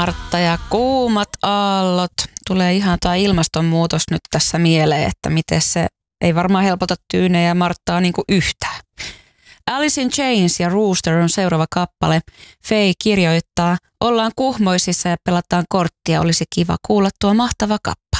Martta ja kuumat aallot. Tulee ihan tämä ilmastonmuutos nyt tässä mieleen, että miten se ei varmaan helpota Tyyneen ja Marttaa niin kuin yhtään. Alice in Chains ja Rooster on seuraava kappale. Faye kirjoittaa, ollaan kuhmoisissa ja pelataan korttia, olisi kiva kuulla tuo mahtava kappale.